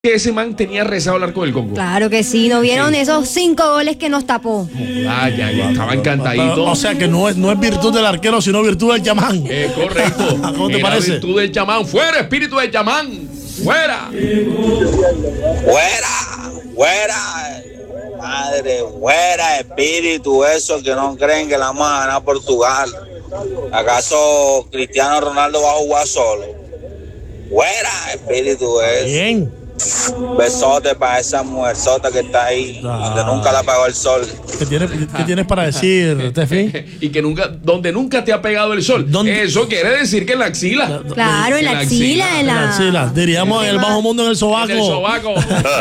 que ese man tenía rezado el arco del Congo. Claro que sí, ¿no vieron esos 5 goles que nos tapó? Ya estaba encantadito. O sea que no es virtud del arquero, sino virtud del chamán. Correcto. ¿Cómo te parece? Virtud del chamán. ¡Fuera, espíritu del chamán! ¡Fuera! ¡Fuera! Madre, fuera, espíritu, eso que no creen que la vamos a ganar Portugal. ¿Acaso Cristiano Ronaldo va a jugar solo? ¡Fuera, espíritu, eso! Bien. Besote para esa mujerzota que está ahí, donde nunca la apagó el sol. ¿Qué tienes para decir, Tefi? Y que donde nunca te ha pegado el sol. Eso quiere decir que en la axila. Claro, en la axila, En la axila. Diríamos en el bajo mundo, en el sobaco. En el sobaco.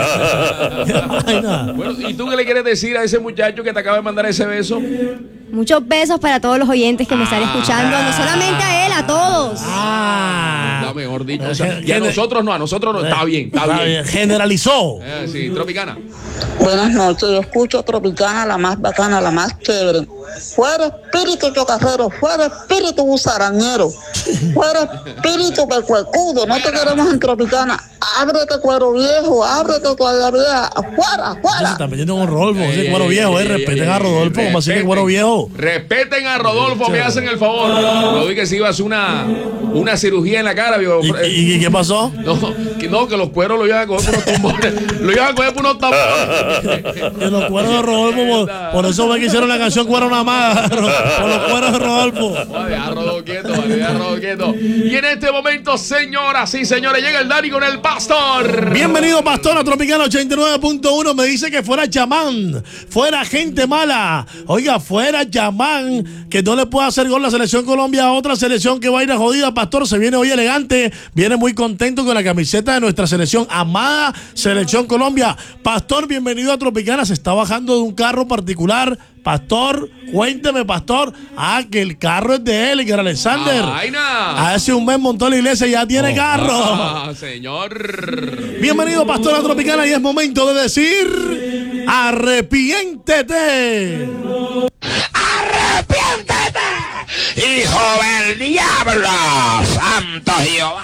Bueno, ¿y tú qué le quieres decir a ese muchacho que te acaba de mandar ese beso? Muchos besos para todos los oyentes que me están escuchando, no solamente a él, a todos. No, mejor dicho. O sea, y a nosotros no. Está bien. Generalizó. Sí, Tropicana. Buenas noches, yo escucho Tropicana, la más bacana, la más chévere. Fuera espíritu chocarrero, fuera espíritu gusarañero, fuera espíritu percuecudo, no te queremos en Tropicana. Ábrete, cuero viejo, ábrete, toalla vieja, afuera. Se está metiendo con Rodolfo, ese cuero viejo, respeten a Rodolfo, como así que cuero viejo. Respeten a Rodolfo, me hacen el favor. No vi que se iba a hacer una cirugía en la cara. ¿Y qué pasó? No, que los cueros lo iban a coger por unos tumores. Lo iban a coger por unos tampones. Que los cueros de Rodolfo, por eso me que hicieron la canción Cuero Nada Más, por los cueros de Rodolfo. Deja Rodolfo quieto. Y en este momento, señoras y señores, llega el Dani con el Pastor. Bienvenido, Pastor, a Tropicana 89.1. Me dice que fuera chamán, fuera gente mala. Oiga, fuera chamán, que no le puede hacer gol la selección Colombia a otra selección que va a ir a jodida. Pastor, se viene hoy elegante, viene muy contento con la camiseta de nuestra selección, amada selección Colombia. Pastor, bienvenido a Tropicana. Se está bajando de un carro particular. Pastor, cuénteme, Pastor. Que el carro es de él, que era Alexander. Hace un mes montó la iglesia y ya tiene carro. Señor. Bienvenido, Pastor, a Tropicana, y es momento de decir: arrepiéntete. ¡Arrepiéntete, hijo del diablo! ¡Santo Jehová!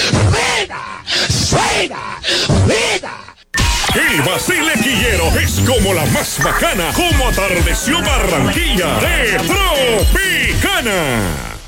¡Vida! El Vacile Quillero es como la más bacana, como atardeció Barranquilla de Tropicana.